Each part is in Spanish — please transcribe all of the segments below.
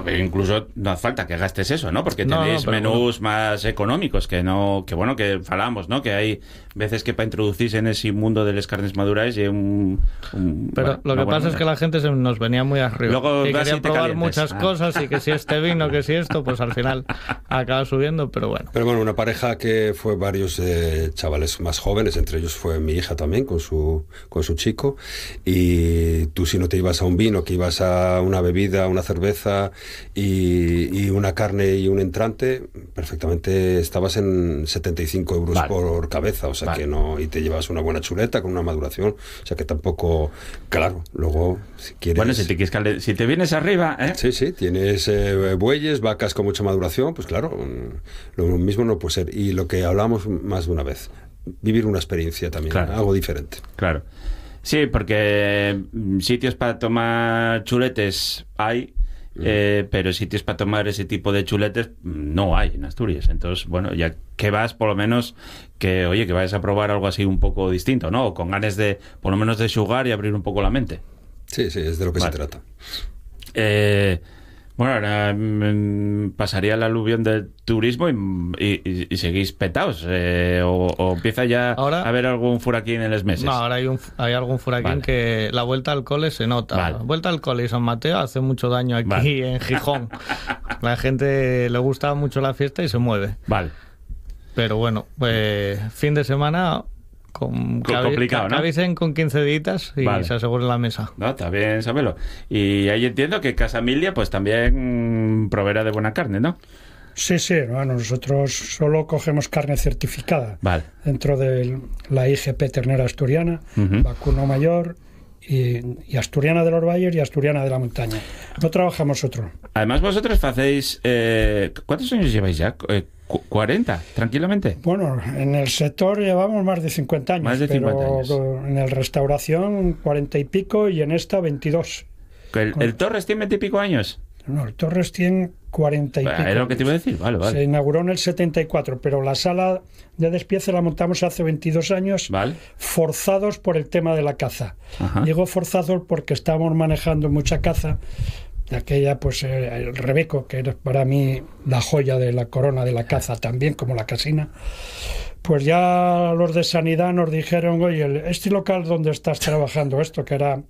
incluso no hace falta que gastes eso, ¿no? Porque tenéis menús más económicos que bueno, que falamos, ¿no? Que hay veces que para introducirse en ese mundo de las carnes maduras y pero lo que pasa es que la gente nos venía muy arriba. Luego y quería probar muchas cosas, y que si este vino, que si esto, pues al final acaba subiendo, pero bueno. Pero bueno, una pareja que fue varios chavales más jóvenes, entre ellos fue mi hija también con su chico, y tú, si no te ibas a un vino, que ibas a una bebida, una cerveza y una carne y un entrante, perfectamente estabas en 75 euros por cabeza, o sea que no, y te llevas una buena chuleta con una maduración, o sea que tampoco, claro, luego si quieres... Bueno, si te vienes arriba, ¿eh? Sí, tienes bueyes, vacas con mucha maduración, pues claro, lo mismo no puede ser. Y lo que hablamos más de una vez, vivir una experiencia también, algo diferente. Claro. Sí, porque sitios para tomar chuletes hay, pero sitios para tomar ese tipo de chuletes no hay en Asturias. Entonces, bueno, ya que vas, por lo menos, que vayas a probar algo así un poco distinto, ¿no? O con ganas de, por lo menos, de jugar y abrir un poco la mente. Sí, es de lo que se trata. Bueno, ahora pasaría el aluvión del turismo y seguís petaos, o empieza ya a haber algún furaquín en los meses. No, ahora hay algún furaquín que la vuelta al cole se nota. La vuelta al cole y San Mateo hace mucho daño aquí en Gijón. La gente le gusta mucho la fiesta y se mueve. Pero bueno, fin de semana... complicado, ¿no? Que avisen con 15 días y se aseguren la mesa. No, está bien saberlo. Y ahí entiendo que Casa Emilia pues también proveerá de buena carne, ¿no? Sí, bueno, nosotros solo cogemos carne certificada dentro de la IGP ternera asturiana, vacuno mayor y asturiana de los valles y asturiana de la montaña. No trabajamos otro. Además vosotros hacéis... ¿cuántos años lleváis ya? 40, tranquilamente. Bueno, en el sector llevamos más de 50 años. Más de 50 años. En el restauración 40 y pico y en esta 22. ¿El Torres tiene 20 y pico años? No, el Torres tiene 40 y pico. Es lo que te iba a decir, vale. Se inauguró en el 74, pero la sala de despiece la montamos hace 22 años, forzados por el tema de la caza. Digo forzados porque estábamos manejando mucha caza. De aquella, pues el Rebeco, que era para mí la joya de la corona de la caza también, como la casina, pues ya los de sanidad nos dijeron, oye, este local donde estás trabajando esto, que era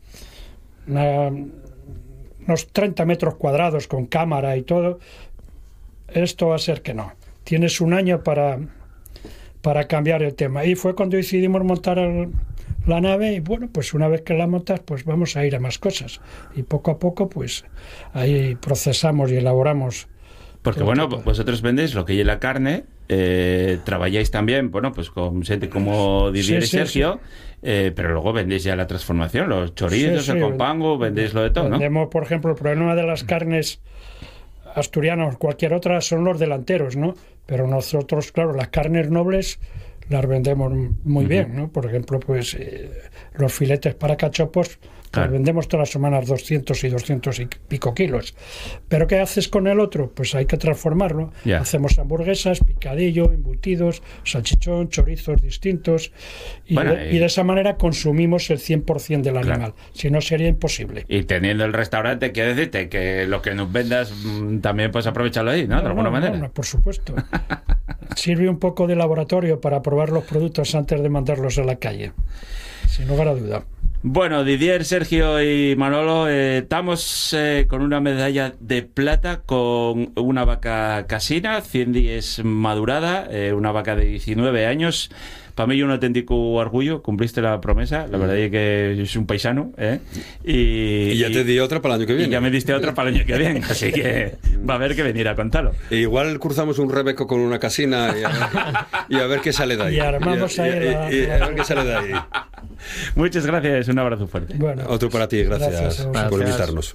unos 30 metros cuadrados con cámara y todo, esto va a ser que no. Tienes un año para cambiar el tema. Y fue cuando decidimos montar la nave, y bueno, pues una vez que la montas, pues vamos a ir a más cosas. Y poco a poco, pues ahí procesamos y elaboramos. Porque bueno, vosotros vendéis lo que es la carne, trabajáis también, bueno, pues con gente como Didier y Sergio, pero luego vendéis ya la transformación, los chorizos, el compango, vendéis lo de todo, ¿no? Vendemos, por ejemplo, el problema de las carnes asturianas, cualquier otra, son los delanteros, ¿no? Pero nosotros, claro, las carnes nobles las vendemos muy bien, ¿no? Por ejemplo, pues los filetes para cachopos los vendemos todas las semanas 200 y 200 y pico kilos. ¿Pero qué haces con el otro? Pues hay que transformarlo. Hacemos hamburguesas, picadillo, embutidos, salchichón, chorizos distintos y de esa manera consumimos el 100% del animal. Si no, sería imposible. Y teniendo el restaurante, quiero decirte que lo que nos vendas también puedes aprovecharlo ahí, ¿no? De alguna manera. No, por supuesto. Sirve un poco de laboratorio para probar los productos antes de mandarlos a la calle, sin lugar a duda. Bueno, Didier, Sergio y Manolo, estamos con una medalla de plata con una vaca casina, 100 días madurada, una vaca de 19 años. Para mí un auténtico orgullo, cumpliste la promesa, la verdad es que es un paisano, y ya te di otra para el año que viene. Y ya me diste otra para el año que viene, así que va a haber que venir a contarlo. Igual cruzamos un Rebeco con una casina y a ver qué sale de ahí. Y armamos ahí y a ver qué sale de ahí. Muchas gracias, un abrazo fuerte. Bueno, otro para ti, gracias por invitarnos.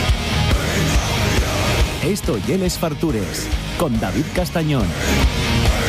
Esto y Les Fartures, con David Castañón.